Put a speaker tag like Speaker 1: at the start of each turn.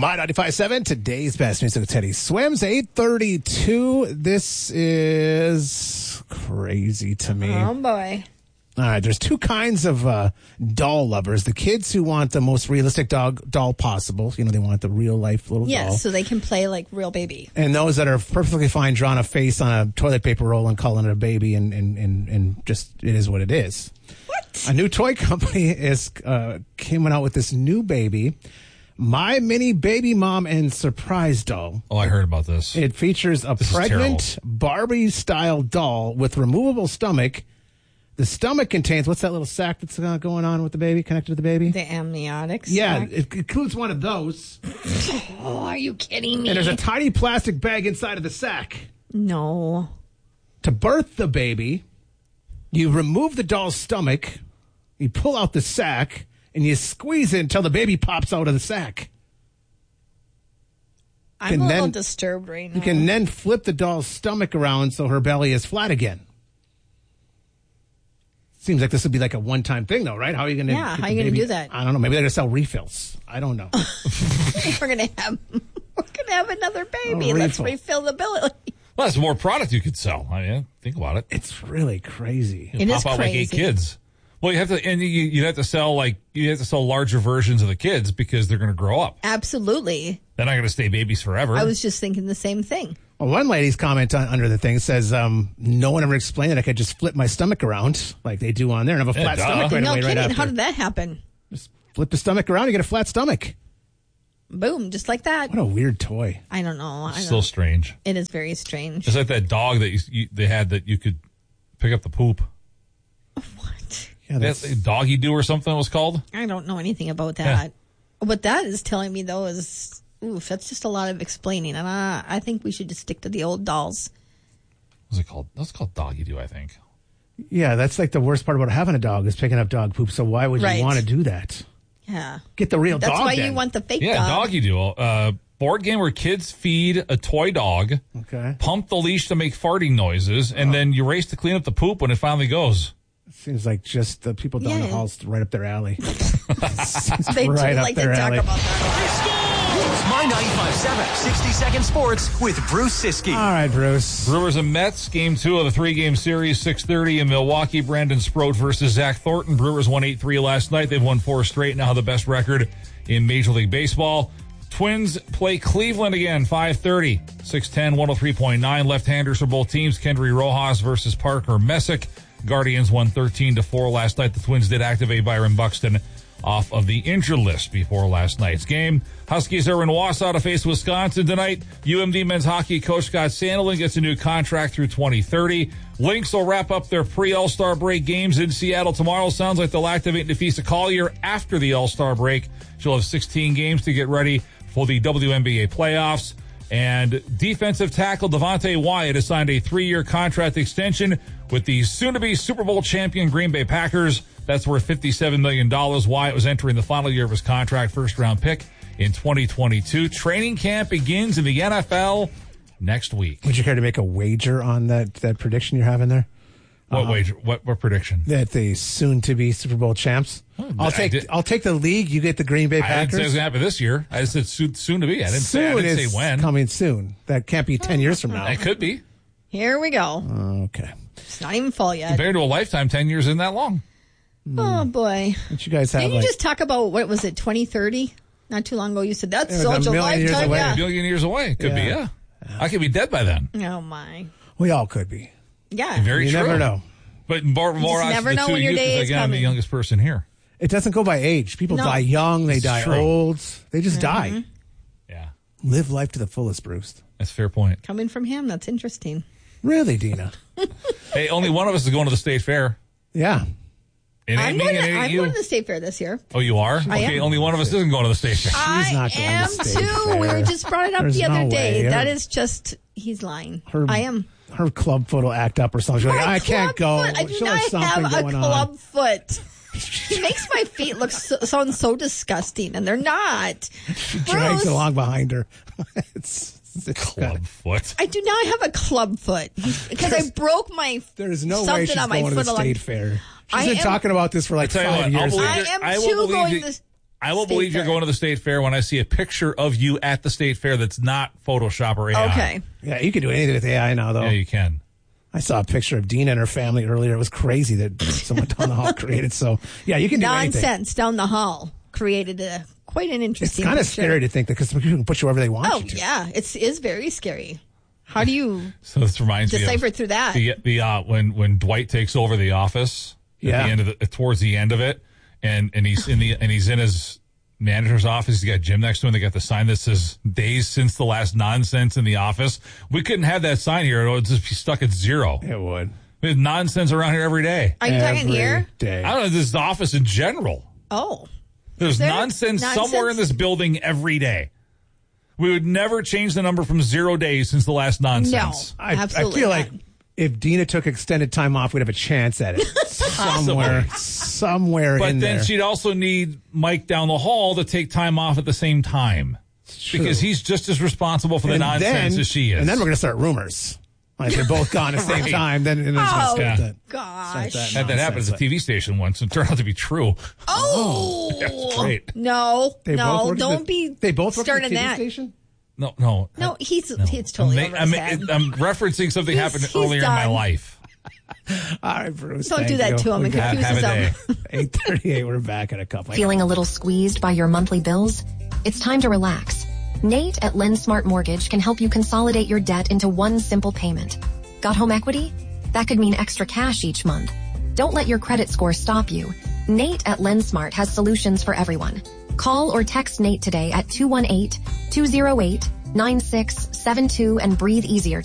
Speaker 1: My 95.7, today's best music with Teddy Swims, 8:32. This is crazy to me.
Speaker 2: Oh, boy.
Speaker 1: All right, there's two kinds of doll lovers. The kids who want the most realistic doll possible. You know, they want the real-life little doll.
Speaker 2: Yes, so they can play like real baby.
Speaker 1: And those that are perfectly fine drawing a face on a toilet paper roll and calling it a baby and just it is what it is.
Speaker 2: What?
Speaker 1: A new toy company came out with this new baby, My Mini Baby Mom and Surprise Doll.
Speaker 3: Oh, I heard about this.
Speaker 1: It features a pregnant Barbie-style doll with removable stomach. The stomach contains, what's that little sack that's going on with the baby, connected to the baby?
Speaker 2: The amniotic sac?
Speaker 1: Yeah, it includes one of those.
Speaker 2: Oh, are you kidding me?
Speaker 1: And there's a tiny plastic bag inside of the sack.
Speaker 2: No.
Speaker 1: To birth the baby, you remove the doll's stomach, you pull out the sack, and you squeeze it until the baby pops out of the sack.
Speaker 2: I'm a little disturbed right now.
Speaker 1: You can then flip the doll's stomach around so her belly is flat again. Seems like this would be like a one-time thing, though, right? How are you going to?
Speaker 2: Yeah, how are you going to do that?
Speaker 1: I don't know. Maybe they're going to sell refills. I don't know.
Speaker 2: We're going to have another baby. Let's refill the belly.
Speaker 3: Well, that's more product you could sell. I mean, think about it.
Speaker 1: It's really crazy.
Speaker 2: It is
Speaker 3: pop out
Speaker 2: crazy.
Speaker 3: like 8 kids. Well, you have to, and you have to sell larger versions of the kids because they're going to grow up.
Speaker 2: Absolutely.
Speaker 3: They're not going to stay babies forever.
Speaker 2: I was just thinking the same thing.
Speaker 1: Well, one lady's comment under the thing says, no one ever explained that I could just flip my stomach around like they do on there and have a flat stomach right
Speaker 2: no
Speaker 1: away
Speaker 2: kidding.
Speaker 1: right after.
Speaker 2: How did that happen?
Speaker 1: Just flip the stomach around, you get a flat stomach.
Speaker 2: Boom, just like that.
Speaker 1: What a weird toy.
Speaker 2: I don't know.
Speaker 3: It's still strange.
Speaker 2: It is very strange.
Speaker 3: It's like that dog that they had that you could pick up the poop.
Speaker 2: What?
Speaker 1: Yeah,
Speaker 3: That's a doggy do or something it was called.
Speaker 2: I don't know anything about that. Yeah. What that is telling me, though, is, that's just a lot of explaining. And I think we should just stick to the old dolls.
Speaker 3: What's it called? That's called doggy do, I think.
Speaker 1: Yeah, that's like the worst part about having a dog is picking up dog poop. So why would you want to do that?
Speaker 2: Yeah.
Speaker 1: Get the real
Speaker 2: dog.
Speaker 1: dog.
Speaker 2: That's why you want the fake dog.
Speaker 3: Yeah, doggy do. Board game where kids feed a toy dog, pump the leash to make farting noises, and then you race to clean up the poop when it finally goes.
Speaker 1: Seems like just the people down the hall's right up their alley.
Speaker 2: They do like to talk about that.
Speaker 4: It's My 95.7 60-second sports with Bruce Siskey.
Speaker 1: All right, Bruce.
Speaker 3: Brewers and Mets, Game 2 of the 3-game series, 6:30 in Milwaukee. Brandon Sproat versus Zach Thornton. Brewers won 8-3 last night. They've won 4 straight, now have the best record in Major League Baseball. Twins play Cleveland again, 5:30, 6:10, 103.9. Left-handers for both teams, Kendry Rojas versus Parker Messick. Guardians won 13-4 last night. The Twins did activate Byron Buxton off of the injured list before last night's game. Huskies are in Wausau to face Wisconsin tonight. UMD men's hockey coach Scott Sandelin gets a new contract through 2030. Lynx will wrap up their pre-All-Star break games in Seattle tomorrow. Sounds like they'll activate Nafisa Collier after the All-Star break. She'll have 16 games to get ready for the WNBA playoffs. And defensive tackle Devontae Wyatt has signed a 3-year contract extension with the soon-to-be Super Bowl champion Green Bay Packers. That's worth $57 million. Wyatt was entering the final year of his contract, first-round pick in 2022. Training camp begins in the NFL next week.
Speaker 1: Would you care to make a wager on that prediction you're having there?
Speaker 3: What wager? What prediction?
Speaker 1: That the soon-to-be Super Bowl champs. I'll take the league. You get the Green Bay Packers.
Speaker 3: I didn't say it was going to happen this year. I just said soon to be. I didn't say when.
Speaker 1: Coming soon. That can't be 10 years from now.
Speaker 3: It could be.
Speaker 2: Here we go.
Speaker 1: Okay.
Speaker 2: It's not even fall yet.
Speaker 3: Compared to a lifetime, 10 years isn't that long.
Speaker 2: Oh, boy.
Speaker 1: What you guys have?
Speaker 2: Didn't you just talk about, what was it, 2030? Not too long ago, you said that's such a lifetime.
Speaker 3: A billion years away. Could be, yeah. I could be dead by then.
Speaker 2: Oh, my.
Speaker 1: We all could be.
Speaker 2: Yeah.
Speaker 3: Very true.
Speaker 1: You never know.
Speaker 3: But more odds
Speaker 2: never
Speaker 3: the
Speaker 2: know
Speaker 3: two
Speaker 2: when
Speaker 3: of
Speaker 2: your
Speaker 3: you
Speaker 2: day
Speaker 3: because
Speaker 2: is
Speaker 3: again, I'm the
Speaker 2: coming.
Speaker 3: youngest person here.
Speaker 1: It doesn't go by age. People die young. They die old. They just die.
Speaker 3: Yeah.
Speaker 1: Live life to the fullest, Bruce.
Speaker 3: That's a fair point.
Speaker 2: Coming from him, that's interesting.
Speaker 1: Really, Dina?
Speaker 3: Hey, only one of us is going to the state fair.
Speaker 1: Yeah.
Speaker 2: I'm going to the state fair this year.
Speaker 3: Oh, you are?
Speaker 2: I
Speaker 3: okay,
Speaker 2: am.
Speaker 3: Only one of us isn't going to the state fair.
Speaker 1: She's not going
Speaker 2: I
Speaker 1: to the
Speaker 2: am
Speaker 1: state
Speaker 2: too.
Speaker 1: fair.
Speaker 2: We just brought it up
Speaker 1: There's
Speaker 2: the other
Speaker 1: no
Speaker 2: day.
Speaker 1: way.
Speaker 2: That is just, he's lying. I am.
Speaker 1: Her club foot will act up or something. She's like, I can't go.
Speaker 2: I do not have a club foot. He makes my feet sound so disgusting, and they're not.
Speaker 1: She drags it along behind her. it's
Speaker 3: club foot.
Speaker 2: I do not have a club foot because I broke my
Speaker 1: There's no way she's going to the state fair. She's been talking about this for like 5 years.
Speaker 3: I will believe you're going to the state fair when I see a picture of you at the state fair that's not Photoshop or AI.
Speaker 2: Okay.
Speaker 1: Yeah, you can do anything with AI now, though.
Speaker 3: Yeah, you can.
Speaker 1: I saw a picture of Dina and her family earlier. It was crazy that someone down the hall created. So, yeah, you can do anything.
Speaker 2: Nonsense down the hall created quite an
Speaker 1: It's
Speaker 2: interesting
Speaker 1: kind of
Speaker 2: picture.
Speaker 1: scary to think that because people can put you wherever they want
Speaker 2: Oh,
Speaker 1: you to.
Speaker 2: yeah. It is very scary. How do you
Speaker 3: So this reminds me
Speaker 2: decipher
Speaker 3: of
Speaker 2: through that?
Speaker 3: when Dwight takes over the office towards the end of it, and he's in his manager's office. He's got Jim next to him. They got the sign that says "Days since the last nonsense in the office." We couldn't have that sign here; it would just be stuck at 0.
Speaker 1: It would.
Speaker 3: There's nonsense around here every day.
Speaker 2: Are you talking here?
Speaker 1: Day.
Speaker 3: I don't know. This is the office in general.
Speaker 2: Oh.
Speaker 3: There's
Speaker 2: there
Speaker 3: nonsense
Speaker 2: nonsense?
Speaker 3: somewhere in this building every day. We would never change the number from 0 days since the last nonsense.
Speaker 2: No,
Speaker 1: I
Speaker 2: absolutely
Speaker 1: feel
Speaker 2: not.
Speaker 1: like if Dina took extended time off, we'd have a chance at it. somewhere
Speaker 3: But
Speaker 1: in
Speaker 3: then
Speaker 1: there.
Speaker 3: she'd also need Mike down the hall to take time off at the same time. Because he's just as responsible for the nonsense as she is.
Speaker 1: And then we're going to start rumors. Like they're both gone at the same time. Then it's going to
Speaker 2: Oh,
Speaker 1: start that.
Speaker 2: gosh.
Speaker 1: Start
Speaker 3: Had that happen at the TV station once and turned out to be true.
Speaker 2: Oh.
Speaker 3: That's great.
Speaker 2: No,
Speaker 1: They both work at
Speaker 2: don't
Speaker 1: the-
Speaker 2: be
Speaker 1: They both work at
Speaker 2: starting
Speaker 1: the TV
Speaker 2: that.
Speaker 1: station?
Speaker 3: No.
Speaker 2: No, it's totally over his head.
Speaker 3: I'm referencing something happened
Speaker 2: He's
Speaker 3: earlier in my
Speaker 2: done.
Speaker 3: life.
Speaker 1: All right, Bruce.
Speaker 2: Don't
Speaker 1: thank
Speaker 2: do that
Speaker 1: you.
Speaker 2: to him.
Speaker 1: We
Speaker 2: It
Speaker 1: got
Speaker 2: confuses
Speaker 3: have a
Speaker 2: him.
Speaker 3: day.
Speaker 1: 8:38. We're back in a couple.
Speaker 5: Feeling a little squeezed by your monthly bills? It's time to relax. Nate at LendSmart Mortgage can help you consolidate your debt into one simple payment. Got home equity? That could mean extra cash each month. Don't let your credit score stop you. Nate at LendSmart has solutions for everyone. Call or text Nate today at 218-208-9672 and breathe easier